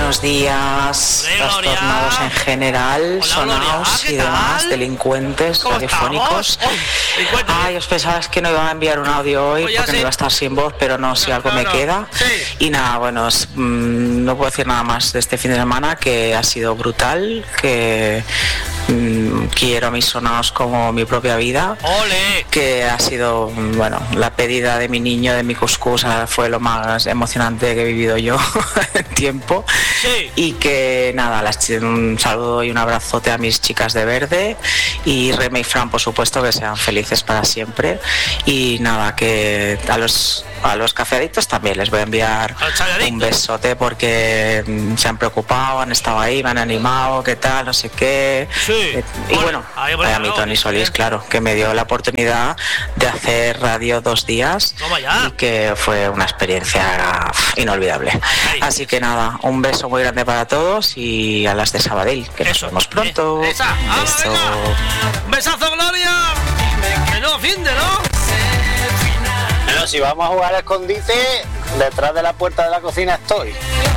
buenos días, trastornados en general, sonaos y demás, delincuentes radiofónicos. Ay, os pensabas que no iba a enviar un audio hoy porque no iba a estar sin voz, pero no, si algo me queda. Y nada, bueno, no puedo decir nada más de este fin de semana, que ha sido brutal, que quiero a mis sonaos como mi propia vida. ¡Ole! Que ha sido, bueno, la pedida de mi niño, de mi cuscús, fue lo más emocionante que he vivido yo en tiempo. Sí. Y que nada, un saludo y un abrazote a mis chicas de verde y Reme y Fran, por supuesto, que sean felices para siempre. Y nada, que a los cafeadictos también les voy a enviar un besote porque se han preocupado, han estado ahí, me han animado, qué tal, no sé qué. Sí. Y bueno, a mí Tony Solís, claro, que me dio la oportunidad de hacer radio 2 días y que fue una experiencia inolvidable. Así que nada, un beso muy grande para todos y a las de Sabadell, que nos vemos pronto. Beso. Besazo, Gloria. Menudo fin de, ¿no? Bueno, si vamos a jugar a escondite, detrás de la puerta de la cocina estoy.